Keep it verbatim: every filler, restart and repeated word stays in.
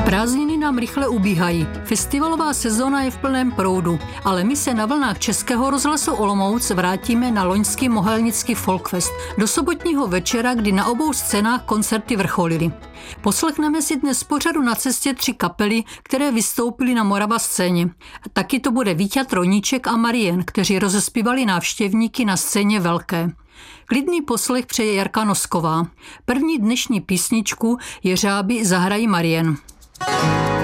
Prázdniny nám rychle ubíhají. Festivalová sezóna je v plném proudu, ale my se na vlnách Českého rozhlasu Olomouc vrátíme na loňský mohelnický Folkfest, do sobotního večera, kdy na obou scénách koncerty vrcholily. Poslechneme si dnes z pořadu Na cestě tři kapely, které vystoupily na Morava scéně. Taky to bude Víťa Trojníček a Marien, kteří rozespívali návštěvníky na scéně velké. Klidný poslech přeje Jarka Nosková. První dnešní písničku Jeřáby zahrají Marien.